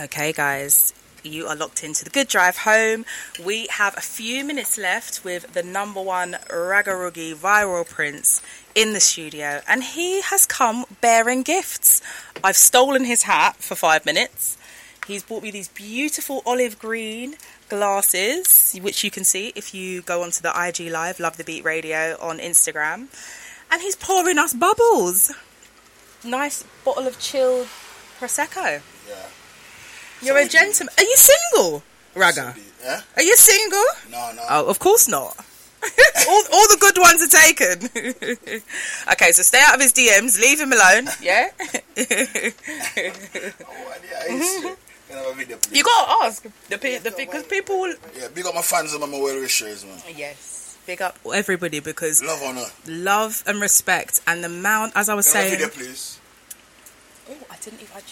Okay, guys, you are locked into the Good Drive home. We have a few minutes left with the #1 Raggarugi viral prince in the studio, and he has come bearing gifts. I've stolen his hat for 5 minutes. He's bought me these beautiful olive green glasses, which you can see if you go onto the IG Live, Love the Beat Radio on Instagram. And he's pouring us bubbles. Nice bottle of chilled Prosecco. Yeah. You're a gentleman. Are you single, Ragga? Yeah? Are you single? No. Oh, of course not. all the good ones are taken. Okay, so stay out of his DMs. Leave him alone. Yeah? You gotta ask because people will... Yeah, big up my fans and my well-wishers, man. Yes, big up everybody because Love on her. love and respect and the amount, as I was saying... Video, please. Oh, I didn't even...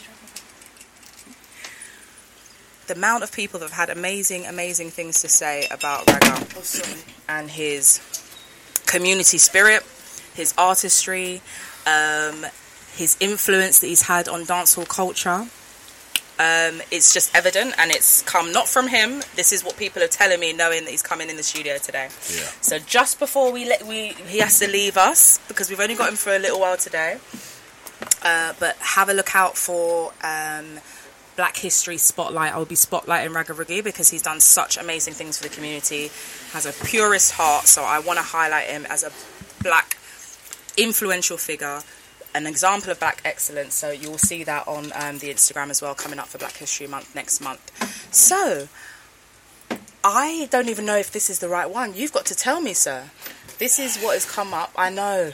The amount of people that have had amazing things to say about Ragga and his community spirit, his artistry, his influence that he's had on dancehall culture. It's just evident, and it's come not from him. This is what people are telling me, knowing that he's coming in the studio today. Yeah. So just before he has to leave us because we've only got him for a little while today. But have a look out for Black History Spotlight. I'll be spotlighting Raggarugi because he's done such amazing things for the community. Has a purist heart, so I want to highlight him as a black influential figure. An example of black excellence, so you'll see that on the Instagram as well, coming up for Black History Month next month. So, I don't even know if this is the right one. You've got to tell me, sir. This is what has come up, I know.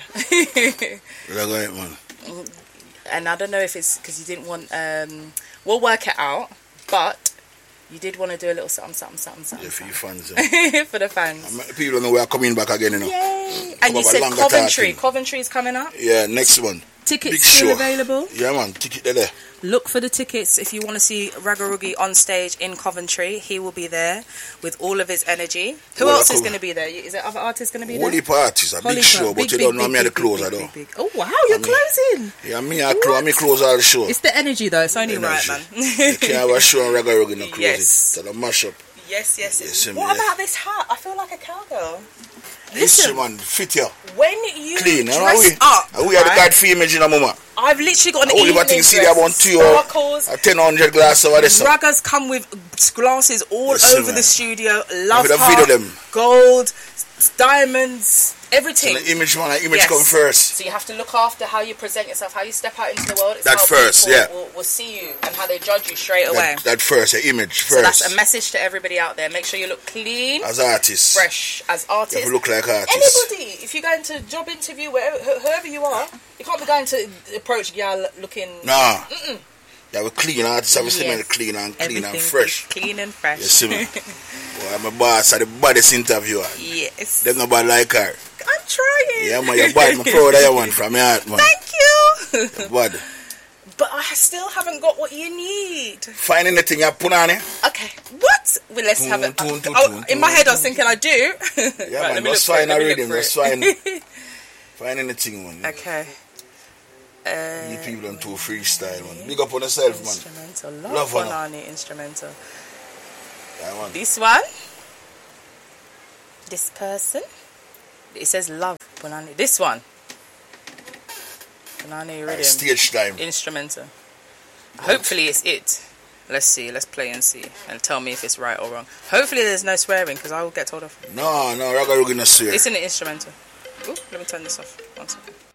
And I don't know if it's because you didn't want... we'll work it out, but... You did want to do a little something. Yeah, for your fans. For the fans. People don't know we are coming back again, you know. Yay! And you said Coventry. Coventry's coming up? Yeah, next one. Tickets still available? Yeah, man. Ticket there. Look for the tickets if you want to see Raggarugi on stage in Coventry. He will be there with all of his energy. Who else is going to be there? Is there other artists going to be there? Holy parties, a big show, but you don't know me at the closer, though. Oh, wow, you're closing. Yeah, me close all the show. It's the energy, though. It's only right, man. You can't have a show on Raggarugi no close Yes. it. So the mash up. Yes. What about this hat? I feel like a cowgirl. Listen, man, fit you. When you clean, dress up, we are the God for image in a moment. I've literally got an evening dress, sparkles, a 1000 glass over this. Raggas come with glasses all over the studio. Love heart, gold, diamonds, everything. So the image, come first. So you have to look after how you present yourself, how you step out into the world. It's that how first, people will see you and how they judge you straight away. That first, the image first. So that's a message to everybody out there. Make sure you look clean. As artists. Fresh. As artists. You look like artists. Anybody. If you're going to job interview, whoever you are, you can't be going to approach a girl looking... Nah. Yeah, we're clean artists. I'm still clean and fresh. Clean and fresh. You see me? Well, I'm a boss. I'm the baddest interviewer. Yes. There's nobody like her. I'm trying. Yeah, man, you're bad. I'm proud of you, one from your heart, man. Thank you. You're bad. But I still haven't got what you need. Find anything you put on it. Okay. What? Well, let's have it. In my head, I was thinking I do. Yeah, right, man. Let's find a rhythm. Let's find anything, man. Okay. You people on tour freestyle, man. Big up on yourself, man. Instrumental. Love Bonani instrumental. Yeah, man. This one. This person. It says love Bonani. This one. Bonani rhythm. Stage time. Instrumental. Hopefully it's it. Let's see. Let's play and see. And tell me if it's right or wrong. Hopefully there's no swearing because I will get told off. No, Raggarugi no swear. It's in the instrumental. Ooh, let me turn this off. 1 second.